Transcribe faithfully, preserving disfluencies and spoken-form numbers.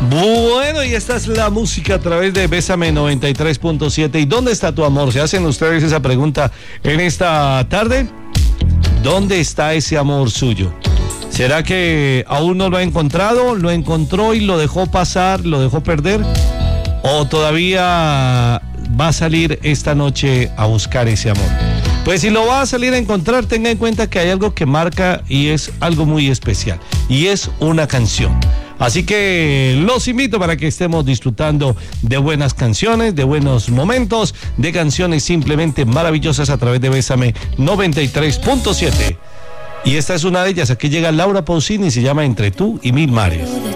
Bueno, y esta es la música a través de Bésame noventa y tres punto siete. ¿Y dónde está tu amor? ¿Se hacen ustedes esa pregunta en esta tarde? ¿Dónde está ese amor suyo? ¿Será que aún no lo ha encontrado? ¿Lo encontró y lo dejó pasar, lo dejó perder? ¿O todavía va a salir esta noche a buscar ese amor? Pues si lo va a salir a encontrar, tenga en cuenta que hay algo que marca y es algo muy especial. Y es una canción. Así que los invito para que estemos disfrutando de buenas canciones, de buenos momentos, de canciones simplemente maravillosas a través de Bésame noventa y tres punto siete. Y esta es una de ellas. Aquí llega Laura Pausini y se llama Entre tú y mil mares.